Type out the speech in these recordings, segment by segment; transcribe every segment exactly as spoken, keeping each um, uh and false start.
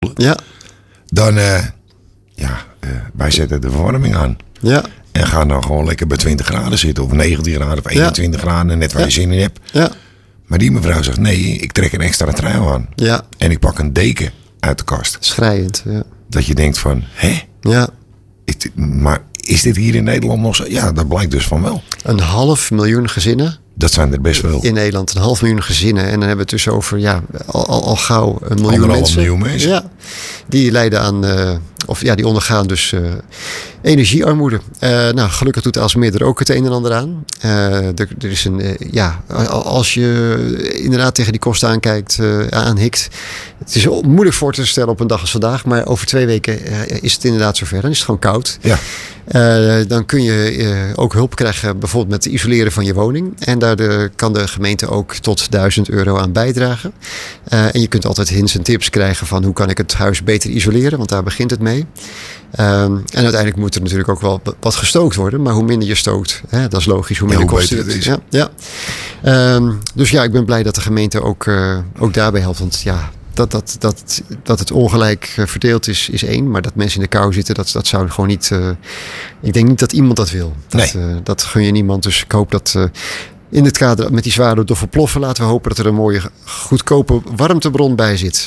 Ja. Dan, uh, ja, uh, wij zetten de verwarming aan. Ja. En gaan dan gewoon lekker bij twintig graden zitten. Of negentien graden of eenentwintig ja. graden. Net waar ja. je zin in hebt. Ja. Maar die mevrouw zegt, nee, ik trek een extra trui aan. Ja. En ik pak een deken uit de kast. Schrijend, ja. Dat je denkt van, hè? Ja. Is dit, maar is dit hier in Nederland nog zo? Ja, dat blijkt dus van wel. Een half miljoen gezinnen. Dat zijn er best wel. In Nederland een half miljoen gezinnen. En dan hebben we het dus over ja, al, al, al gauw een miljoen Anderhalf mensen. miljoen mensen. Ja, die lijden aan, uh, of ja, die ondergaan dus uh, energiearmoede. Uh, nou, gelukkig doet Aalsmeer er ook het een en ander aan. Uh, er, er is een, uh, ja, als je inderdaad tegen die kosten aankijkt, uh, aanhikt. Het is moeilijk voor te stellen op een dag als vandaag. Maar over twee weken uh, is het inderdaad zover. Dan is het gewoon koud. Ja. Uh, dan kun je uh, ook hulp krijgen bijvoorbeeld met het isoleren van je woning. En daar de, kan de gemeente ook tot duizend euro aan bijdragen. Uh, en je kunt altijd hints en tips krijgen van hoe kan ik het huis beter isoleren. Want daar begint het mee. Uh, en uiteindelijk moet er natuurlijk ook wel wat gestookt worden. Maar hoe minder je stookt, hè, dat is logisch, hoe minder ja, hoe kost het. het is. Ja, ja. Um, dus ja, ik ben blij dat de gemeente ook, uh, ook daarbij helpt. Want ja, dat, dat, dat, dat het ongelijk verdeeld is, is één. Maar dat mensen in de kou zitten, dat, dat zou gewoon niet... Uh, ik denk niet dat iemand dat wil. Dat, nee. uh, dat gun je niemand. Dus ik hoop dat... Uh, in het kader met die zware doffe ploffen laten we hopen dat er een mooie goedkope warmtebron bij zit.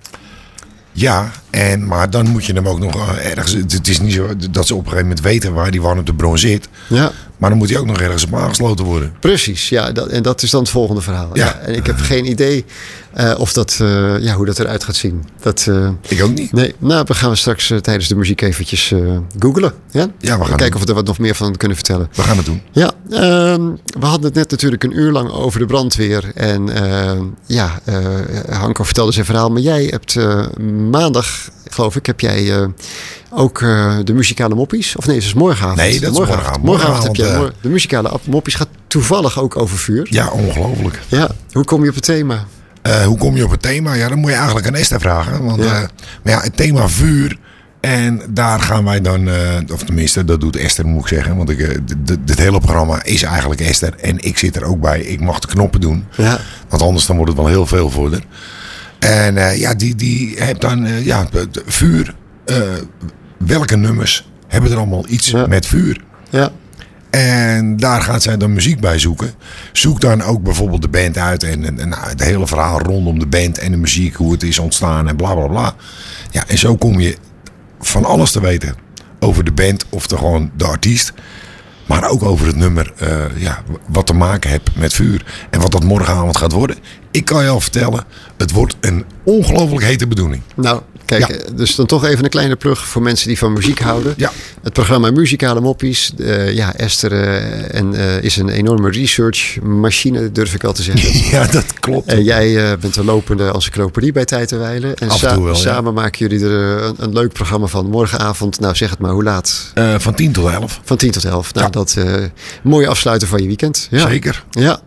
Ja, en, maar dan moet je hem ook nog ergens... Het is niet zo dat ze op een gegeven moment weten waar die warmtebron zit. Ja. Maar dan moet hij ook nog ergens op aangesloten worden. Precies, ja. Dat, en dat is dan het volgende verhaal. Ja. Ja, en ik heb geen idee uh, of dat, uh, ja, hoe dat eruit gaat zien. Dat, uh, ik ook niet. Nee, nou, we gaan we straks uh, tijdens de muziek eventjes uh, googlen. Ja, ja we gaan kijken of we er wat nog meer van kunnen vertellen. We gaan het doen. Ja, uh, we hadden het net natuurlijk een uur lang over de brandweer. En uh, ja, uh, Hanko vertelde zijn verhaal. Maar jij hebt uh, maandag, geloof ik, heb jij... Uh, Ook uh, de muzikale moppies? Of nee, het is morgenavond. Nee, dat is morgenavond. Morgenavond, morgenavond heb je uh, de muzikale moppies gaat toevallig ook over vuur. Ja, ongelooflijk. Ja, hoe kom je op het thema? Uh, hoe kom je op het thema? Ja, dan moet je eigenlijk aan Esther vragen. Want ja. Uh, maar ja, het thema vuur. En daar gaan wij dan, uh, of tenminste, dat doet Esther, moet ik zeggen. Want ik, uh, dit hele programma is eigenlijk Esther. En ik zit er ook bij. Ik mag de knoppen doen. Ja. Want anders dan wordt het wel heel veel voor haar. En uh, ja, die, die heeft dan uh, ja, vuur. Uh, welke nummers hebben er allemaal iets ja. met vuur? Ja. En daar gaat zij dan muziek bij zoeken. Zoek dan ook bijvoorbeeld de band uit. En, en, en het hele verhaal rondom de band en de muziek. Hoe het is ontstaan en bla bla bla. Ja, en zo kom je van alles te weten. Over de band of de, gewoon de artiest. Maar ook over het nummer. Uh, ja, wat te maken heeft met vuur. En wat dat morgenavond gaat worden. Ik kan je al vertellen. Het wordt een ongelooflijk hete bedoeling. Nou, kijk, ja. dus dan toch even een kleine plug voor mensen die van muziek houden. Ja. Het programma Muzikale Moppies. Uh, ja, Esther uh, en, uh, is een enorme researchmachine, durf ik wel te zeggen. Ja, dat klopt. En uh, jij uh, bent een lopende encyclopedie bij Tijd en Wijlen. En, Af en toe wel, sa- ja. samen maken jullie er een, een leuk programma van. Morgenavond, nou zeg het maar, hoe laat? Uh, van tien tot elf. Van tien tot elf. Nou, ja. dat uh, mooie afsluiten van je weekend. Ja. Zeker. Ja.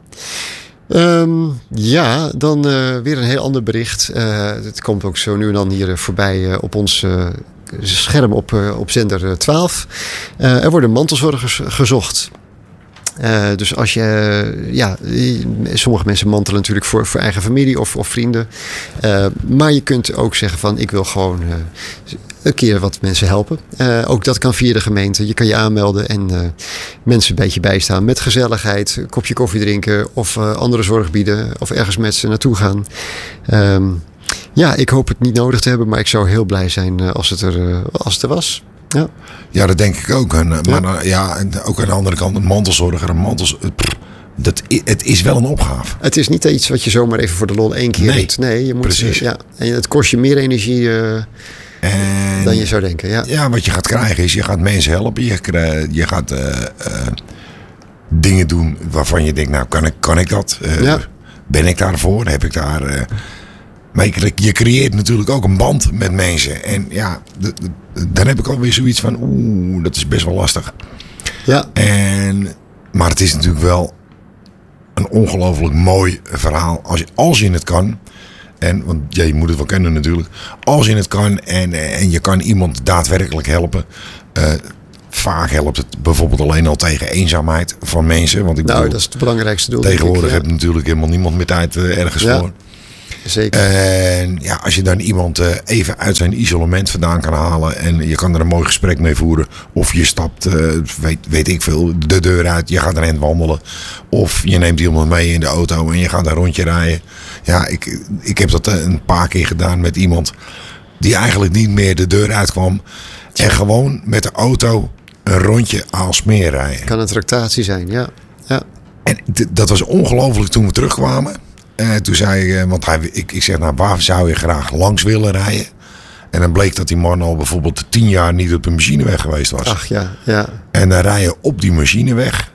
Um, ja, dan uh, weer een heel ander bericht. Uh, het komt ook zo nu en dan hier uh, voorbij uh, op ons uh, scherm op, uh, op zender uh, twaalf. Uh, er worden mantelzorgers gezocht. Uh, dus als je, uh, ja, sommige mensen mantelen natuurlijk voor, voor eigen familie of, of vrienden. Uh, maar je kunt ook zeggen van ik wil gewoon uh, een keer wat mensen helpen. Uh, ook dat kan via de gemeente. Je kan je aanmelden en uh, mensen een beetje bijstaan met gezelligheid. Een kopje koffie drinken of uh, andere zorg bieden. Of ergens met ze naartoe gaan. Um, ja, ik hoop het niet nodig te hebben. Maar ik zou heel blij zijn uh, als, het er, uh, als het er was. Ja. Ja, dat denk ik ook. En, maar ja. ja, ook aan de andere kant, een mantelzorger, een mantels... Dat, het is wel een opgave. Het is niet iets wat je zomaar even voor de lol één keer nee, doet. Nee, je moet... Precies. Ja, en het kost je meer energie uh, en, dan je zou denken. Ja. ja, wat je gaat krijgen is, je gaat mensen helpen. Je, krijg, je gaat uh, uh, dingen doen waarvan je denkt, nou, kan ik, kan ik dat? Uh, ja. Ben ik daarvoor? Heb ik daar... Uh, Maar je, je creëert natuurlijk ook een band met mensen. En ja, d- d- dan heb ik alweer zoiets van... Oeh, dat is best wel lastig. Ja. En, maar het is natuurlijk wel een ongelooflijk mooi verhaal. Als je, als je het kan. En, want ja, je moet het wel kennen natuurlijk. Als je het kan en, en je kan iemand daadwerkelijk helpen... Uh, vaak helpt het bijvoorbeeld alleen al tegen eenzaamheid van mensen. Want ik nou, bedoel, dat is het belangrijkste doel. tegenwoordig ik, ja. heb je natuurlijk helemaal niemand meer tijd uh, ergens ja. voor. Zeker. En ja, als je dan iemand uh, even uit zijn isolement vandaan kan halen en je kan er een mooi gesprek mee voeren. Of je stapt, uh, weet, weet ik veel, de deur uit, je gaat erheen wandelen. Of je neemt iemand mee in de auto en je gaat een rondje rijden. Ja, ik, ik heb dat een paar keer gedaan met iemand die eigenlijk niet meer de deur uitkwam. En gewoon met de auto een rondje Aalsmeer rijden. Kan een tractatie zijn, ja. ja. En d- dat was ongelooflijk toen we terugkwamen. Uh, toen zei ik, want hij, ik, ik zeg, nou, waar zou je graag langs willen rijden? En dan bleek dat die man al bijvoorbeeld tien jaar niet op de machineweg geweest was. Ach ja, ja. En dan rij je op die machineweg.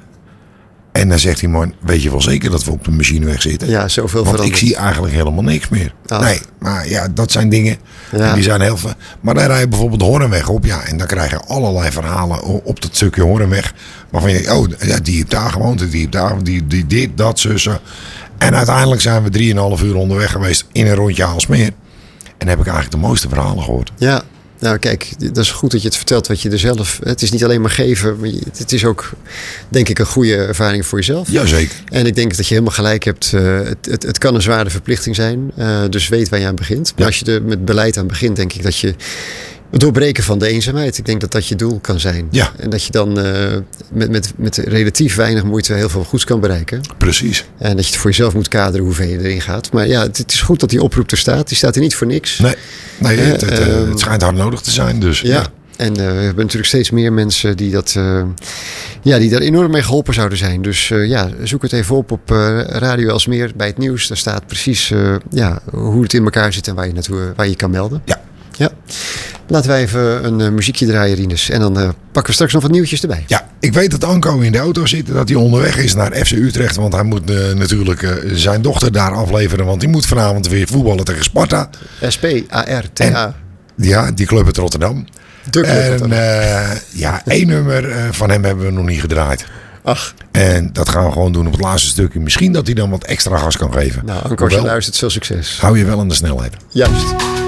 En dan zegt die man, weet je wel zeker dat we op de machineweg zitten? Ja, zoveel Want veranderd. ik zie eigenlijk helemaal niks meer. Ach. Nee, maar ja, dat zijn dingen. Ja. En die zijn heel veel. Maar dan rij je bijvoorbeeld de Hornweg op. Ja, en dan krijg je allerlei verhalen op dat stukje Hornweg. Waarvan je denkt, oh, ja, die heeft daar gewoond. Die heeft daar, die, die dit, dat, zussen. En uiteindelijk zijn we drieënhalf uur onderweg geweest in een rondje Aalsmeer. En dan heb ik eigenlijk de mooiste verhalen gehoord. Ja, nou kijk, dat is goed dat je het vertelt wat je er zelf... Het is niet alleen maar geven, maar het is ook, denk ik, een goede ervaring voor jezelf. Jazeker. En ik denk dat je helemaal gelijk hebt. Uh, het, het, het kan een zware verplichting zijn, uh, dus weet waar je aan begint. Maar ja. als je er met beleid aan begint, denk ik dat je... Het doorbreken van de eenzaamheid. Ik denk dat dat je doel kan zijn. Ja. En dat je dan uh, met, met, met relatief weinig moeite heel veel goeds kan bereiken. Precies. En dat je het voor jezelf moet kaderen hoeveel je erin gaat. Maar ja, het, het is goed dat die oproep er staat. Die staat er niet voor niks. Nee, nee uh, het, het, uh, um, het schijnt hard nodig te zijn. Dus, ja. ja. En uh, we hebben natuurlijk steeds meer mensen die, dat, uh, ja, die daar enorm mee geholpen zouden zijn. Dus uh, ja, zoek het even op op uh, Radio Aalsmeer bij het nieuws. Daar staat precies uh, ja, hoe het in elkaar zit en waar je, naartoe, waar je kan melden. Ja. Ja. Laten wij even een uh, muziekje draaien, Rinus. En dan uh, pakken we straks nog wat nieuwtjes erbij. Ja, ik weet dat Anko in de auto zit. Dat hij onderweg is naar F C Utrecht. Want hij moet uh, natuurlijk uh, zijn dochter daar afleveren. Want die moet vanavond weer voetballen tegen Sparta. S P A R T A. En, ja, die club uit Rotterdam. De club en Rotterdam. Uh, ja, één nummer uh, van hem hebben we nog niet gedraaid. Ach. En dat gaan we gewoon doen op het laatste stukje. Misschien dat hij dan wat extra gas kan geven. Nou, Anko, als je luistert, veel succes. Hou je wel aan de snelheid. Juist.